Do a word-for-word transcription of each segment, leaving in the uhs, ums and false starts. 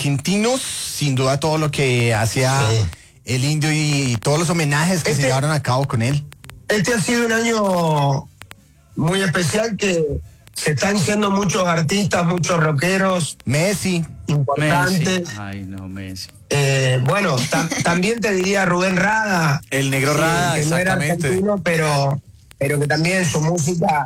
argentinos, sin duda todo lo que hacía sí. el Indio y, y todos los homenajes que este, se llevaron a cabo con él. Este ha sido un año muy especial que se están siendo muchos artistas, muchos rockeros. Messi. Importantes. Messi. Ay, no, Messi. Eh, bueno, tam, también te diría Rubén Rada. El negro Rada, que no era argentino, pero, pero que también su música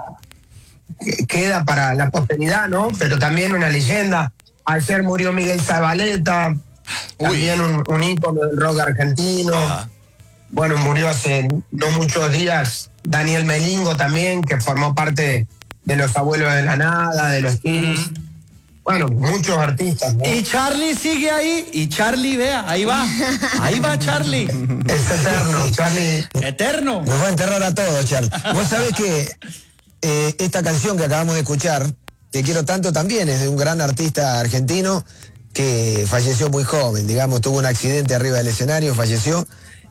queda para la posteridad, ¿no? Pero también una leyenda. Ayer murió Miguel Zabaleta, Uy. también un, un ícono del rock argentino. Ajá. Bueno, murió hace no muchos días Daniel Melingo también, que formó parte de Los Abuelos de la Nada, de los Kings. Mm. Bueno, muchos artistas, ¿no? Y Charlie sigue ahí, y Charlie, vea, ahí va, ahí va Charlie. Es eterno, Charlie. Eterno. Nos va a enterrar a todos, Charlie. Vos sabés que eh, esta canción que acabamos de escuchar, Te quiero tanto, también es de un gran artista argentino que falleció muy joven, digamos, tuvo un accidente arriba del escenario, falleció.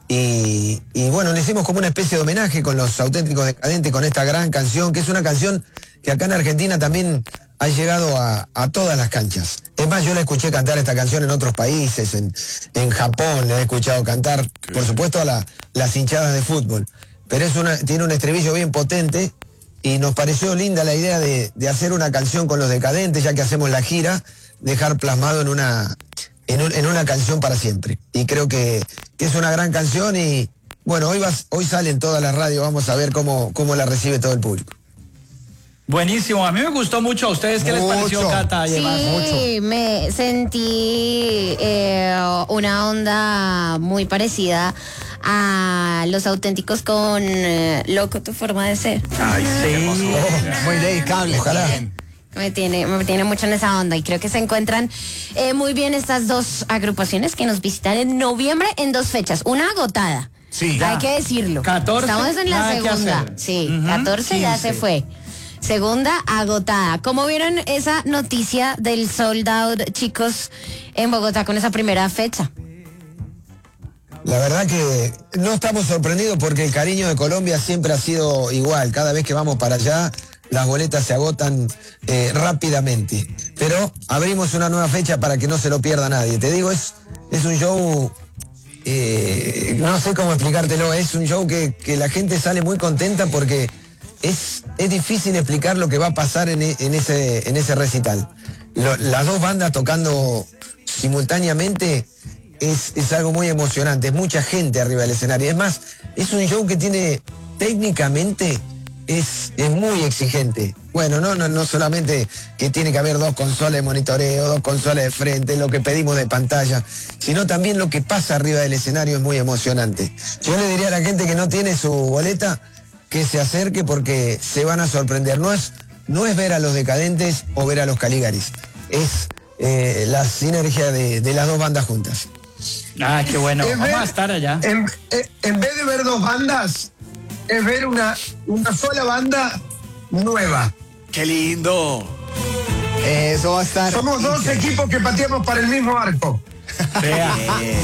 Y, y bueno, le hicimos como una especie de homenaje con Los Auténticos Decadentes, con esta gran canción, que es una canción que acá en Argentina también ha llegado a, a todas las canchas. Es más, yo la escuché cantar esta canción en otros países, en, en Japón la he escuchado cantar, por supuesto a la, las hinchadas de fútbol. Pero es una, tiene un estribillo bien potente y nos pareció linda la idea de, de hacer una canción con Los Decadentes, ya que hacemos la gira, dejar plasmado en una... En, un, en una canción para siempre. Y creo que, que es una gran canción y bueno, hoy, vas, hoy sale en toda la radio, vamos a ver cómo, cómo la recibe todo el público. Buenísimo, a mí me gustó mucho. ¿A ustedes qué mucho. les pareció, Cata? Sí, mucho. me sentí eh, una onda muy parecida a Los Auténticos con eh, Loco tu forma de ser. Ay, sí. Oh, muy dedicable, ojalá. Me tiene, me tiene mucho en esa onda y creo que se encuentran eh, muy bien estas dos agrupaciones que nos visitan en noviembre en dos fechas. Una agotada. Sí, ya. Hay que decirlo. catorce. Estamos en la segunda. Sí, uh-huh, catorce ya se fue. Segunda agotada. ¿Cómo vieron esa noticia del sold out, chicos, en Bogotá con esa primera fecha? La verdad que no estamos sorprendidos porque el cariño de Colombia siempre ha sido igual. Cada vez que vamos para allá, las boletas se agotan eh, rápidamente. Pero abrimos una nueva fecha para que no se lo pierda nadie. Te digo, es, es un show, eh, no sé cómo explicártelo, es un show que, que la gente sale muy contenta porque es, es difícil explicar lo que va a pasar en, en, ese, en ese recital. Lo, las dos bandas tocando simultáneamente es, es algo muy emocionante, es mucha gente arriba del escenario. Es más, es un show que tiene técnicamente... Es, es muy exigente. Bueno, no, no, no solamente que tiene que haber dos consolas de monitoreo, dos consolas de frente, lo que pedimos de pantalla, sino también lo que pasa arriba del escenario es muy emocionante. Yo le diría a la gente que no tiene su boleta que se acerque porque se van a sorprender. No es, no es ver a Los Decadentes o ver a Los Caligaris, es eh, la sinergia de, de las dos bandas juntas. Ah, qué bueno. En Vamos ver, a estar allá. En, en vez de ver dos bandas, es ver una, una sola banda nueva. ¡Qué lindo! Eso va a estar... Somos dos increíble. Equipos que pateamos para el mismo arco. Vea.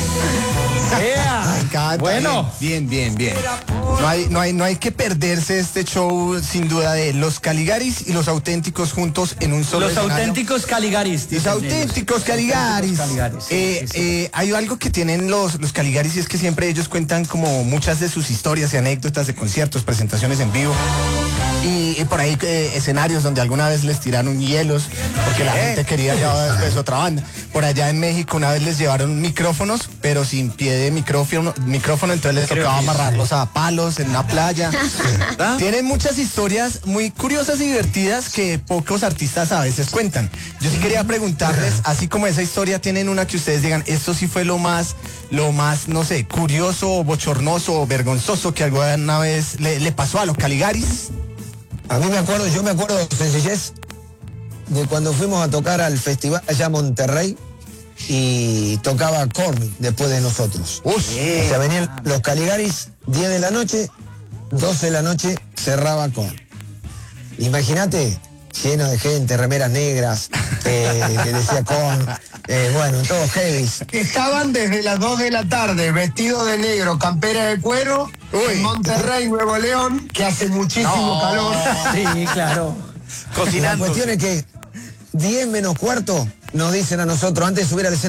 Vea. Bueno. Bien, bien, bien. No hay, no, hay, no hay que perderse este show, sin duda, de Los Caligaris y Los Auténticos juntos en un solo Los escenario. Auténticos Caligaris. Los Auténticos Caligaris. Caligaris. Sí, eh, sí, sí. Eh, hay algo que tienen los, los Caligaris y es que siempre ellos cuentan como muchas de sus historias y anécdotas de conciertos, presentaciones en vivo. Y, y por ahí eh, escenarios donde alguna vez les tiraron hielos porque la gente quería llevar después otra banda. Por allá en México una vez les llevaron micrófonos, pero sin pie de micrófono, micrófono entonces les tocaba amarrarlos a palos en una playa. ¿Ah? Tienen muchas historias muy curiosas y divertidas que pocos artistas a veces cuentan. Yo sí quería preguntarles, así como esa historia, tienen una que ustedes digan, esto sí fue lo más, lo más, no sé, curioso, o bochornoso o vergonzoso que alguna vez le, le pasó a Los Caligaris. A mí me acuerdo, yo me acuerdo, sencillez, de cuando fuimos a tocar al festival allá en Monterrey y tocaba Korn después de nosotros. Uy, o sea, venían Los Caligaris, diez de la noche, doce de la noche, cerraba Korn. Imagínate, lleno de gente, remeras negras, eh, que decía Korn, eh, bueno, todos heavies. Estaban desde las dos de la tarde, vestidos de negro, campera de cuero, Uy. en Monterrey, Nuevo León, que hace muchísimo no. calor. Sí, claro. Cocinando. La cuestión es que diez menos cuarto nos dicen a nosotros, antes de subir al escenario,